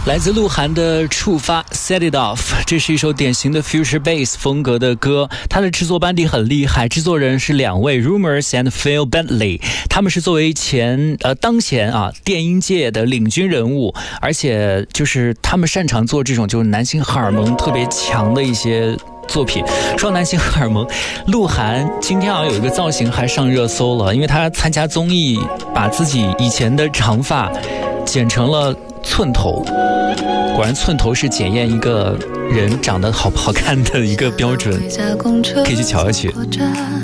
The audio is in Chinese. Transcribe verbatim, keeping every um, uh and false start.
来自鹿晗的触发 Set It Off， 这是一首典型的 Future Bass 风格的歌，它的制作班底很厉害，制作人是两位 Rumors and Phil Bentley， 他们是作为前呃当前啊电音界的领军人物，而且就是他们擅长做这种就是男性荷尔蒙特别强的一些作品。说男性荷尔蒙，鹿晗今天好像有一个造型还上热搜了，因为他参加综艺把自己以前的长发剪成了寸头，果然寸头是检验一个人长得好不好看的一个标准，可以去瞧一瞧。